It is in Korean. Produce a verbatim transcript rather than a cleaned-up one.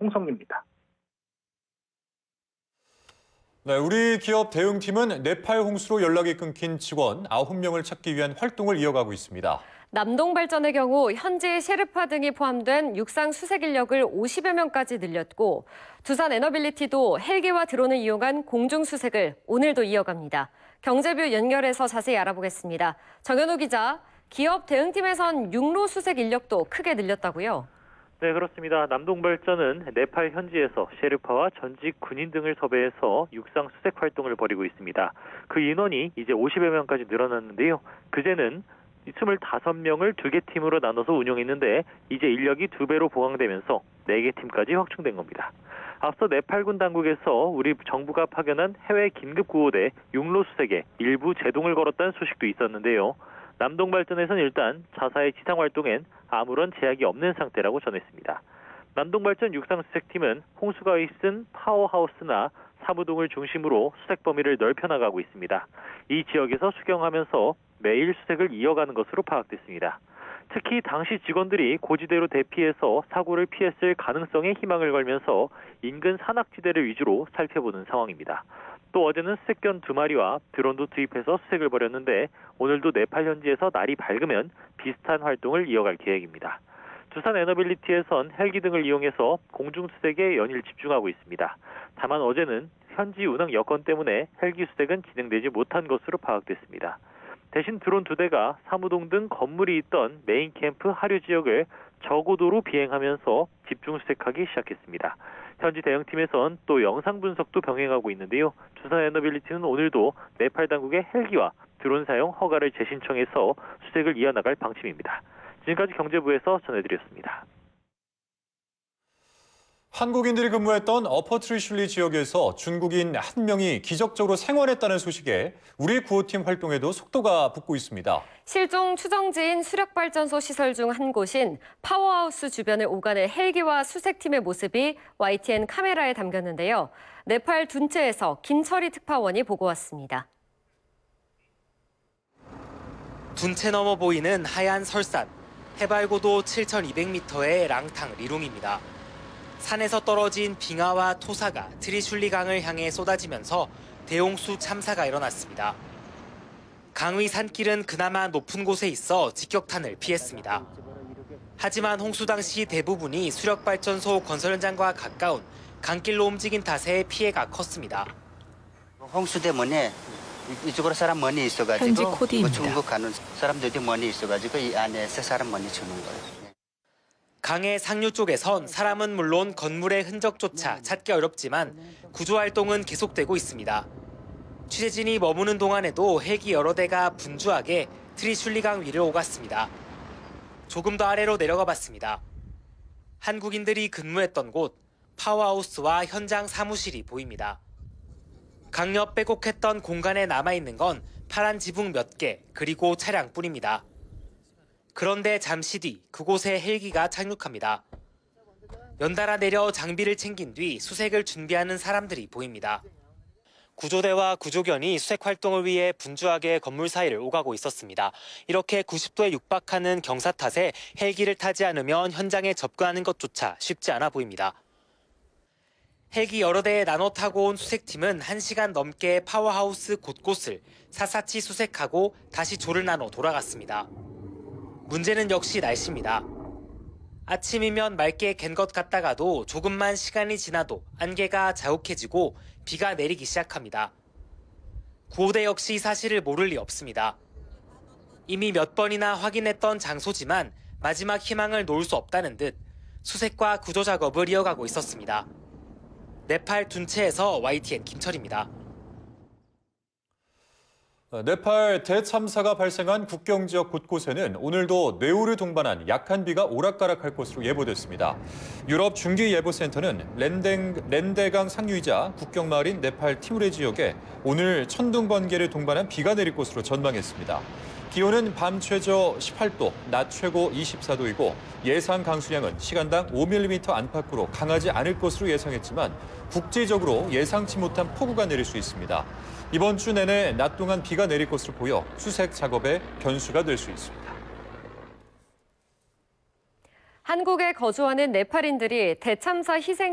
홍성입니다. 네, 우리 기업 대응팀은 네팔 홍수로 연락이 끊긴 직원 아홉 명을 찾기 위한 활동을 이어가고 있습니다. 남동발전의 경우 현지 셰르파 등이 포함된 육상 수색 인력을 오십여 명까지 늘렸고 두산 에너빌리티도 헬기와 드론을 이용한 공중 수색을 오늘도 이어갑니다. 경제뷰 연결해서 자세히 알아보겠습니다. 정현우 기자, 기업 대응팀에선 육로 수색 인력도 크게 늘렸다고요? 네, 그렇습니다. 남동발전은 네팔 현지에서 셰르파와 전직 군인 등을 섭외해서 육상 수색 활동을 벌이고 있습니다. 그 인원이 이제 오십여 명까지 늘어났는데요. 그제는 이십오 명을 두 개 팀으로 나눠서 운영했는데 이제 인력이 두 배로 보강되면서 네 개 팀까지 확충된 겁니다. 앞서 네팔군 당국에서 우리 정부가 파견한 해외 긴급구호대 육로 수색에 일부 제동을 걸었다는 소식도 있었는데요. 남동발전에서는 일단 자사의 지상 활동엔 아무런 제약이 없는 상태라고 전했습니다. 남동발전 육상수색팀은 홍수가 있은 파워하우스나 사무동을 중심으로 수색 범위를 넓혀나가고 있습니다. 이 지역에서 수경하면서 매일 수색을 이어가는 것으로 파악됐습니다. 특히 당시 직원들이 고지대로 대피해서 사고를 피했을 가능성에 희망을 걸면서 인근 산악지대를 위주로 살펴보는 상황입니다. 또 어제는 수색견 두 마리와 드론도 투입해서 수색을 벌였는데 오늘도 네팔 현지에서 날이 밝으면 비슷한 활동을 이어갈 계획입니다. 두산 에너빌리티에선 헬기 등을 이용해서 공중 수색에 연일 집중하고 있습니다. 다만 어제는 현지 운항 여건 때문에 헬기 수색은 진행되지 못한 것으로 파악됐습니다. 대신 드론 두 대가 사무동 등 건물이 있던 메인 캠프 하류 지역을 저고도로 비행하면서 집중 수색하기 시작했습니다. 현지 대응팀에선 또 영상 분석도 병행하고 있는데요. 두산 에너빌리티는 오늘도 네팔 당국의 헬기와 드론 사용 허가를 재신청해서 수색을 이어나갈 방침입니다. 지금까지 경제부에서 전해드렸습니다. 한국인들이 근무했던 어퍼트리슐리 지역에서 중국인 한 명이 기적적으로 생還했다는 소식에 우리 구호팀 활동에도 속도가 붙고 있습니다. 실종 추정지인 수력발전소 시설 중 한 곳인 파워하우스 주변을 오가는 헬기와 수색팀의 모습이 와이티엔 카메라에 담겼는데요. 네팔 둔체에서 김철희 특파원이 보고 왔습니다. 둔체 넘어 보이는 하얀 설산, 해발 고도 칠천이백 미터의 랑탕 리룽입니다. 산에서 떨어진 빙하와 토사가 트리슐리 강을 향해 쏟아지면서 대홍수 참사가 일어났습니다. 강 위 산길은 그나마 높은 곳에 있어 직격탄을 피했습니다. 하지만 홍수 당시 대부분이 수력발전소 건설 현장과 가까운 강길로 움직인 탓에 피해가 컸습니다. 홍수 때문에 이쪽으로 사람 많이 있어가지고 현지 코디입니다. 뭐 중국 가는 사람들도 많이 있어가지고 이 안에서 사람 많이 주는 거예요. 강의 상류 쪽에선 사람은 물론 건물의 흔적조차 찾기 어렵지만 구조활동은 계속되고 있습니다. 취재진이 머무는 동안에도 헬기 여러 대가 분주하게 트리슐리강 위를 오갔습니다. 조금 더 아래로 내려가 봤습니다. 한국인들이 근무했던 곳, 파워하우스와 현장 사무실이 보입니다. 강 옆 빼곡했던 공간에 남아있는 건 파란 지붕 몇 개, 그리고 차량뿐입니다. 그런데 잠시 뒤 그곳에 헬기가 착륙합니다. 연달아 내려 장비를 챙긴 뒤 수색을 준비하는 사람들이 보입니다. 구조대와 구조견이 수색 활동을 위해 분주하게 건물 사이를 오가고 있었습니다. 이렇게 구십 도에 육박하는 경사 탓에 헬기를 타지 않으면 현장에 접근하는 것조차 쉽지 않아 보입니다. 헬기 여러 대에 나눠 타고 온 수색팀은 한 시간 넘게 파워하우스 곳곳을 샅샅이 수색하고 다시 조를 나눠 돌아갔습니다. 문제는 역시 날씨입니다. 아침이면 맑게 갠 것 같다가도 조금만 시간이 지나도 안개가 자욱해지고 비가 내리기 시작합니다. 구호대 역시 사실을 모를 리 없습니다. 이미 몇 번이나 확인했던 장소지만 마지막 희망을 놓을 수 없다는 듯 수색과 구조 작업을 이어가고 있었습니다. 네팔 둔체에서 와이티엔 김철입니다. 네팔 대참사가 발생한 국경 지역 곳곳에는 오늘도 뇌우를 동반한 약한 비가 오락가락할 것으로 예보됐습니다. 유럽 중기예보센터는 렌댕, 렌데강 상류이자 국경마을인 네팔 티무레 지역에 오늘 천둥 번개를 동반한 비가 내릴 것으로 전망했습니다. 기온은 밤 최저 십팔 도, 낮 최고 이십사 도이고 예상 강수량은 시간당 오 밀리미터 안팎으로 강하지 않을 것으로 예상했지만 국지적으로 예상치 못한 폭우가 내릴 수 있습니다. 이번 주 내내 낮 동안 비가 내릴 것으로 보여 수색 작업에 변수가 될 수 있습니다. 한국에 거주하는 네팔인들이 대참사 희생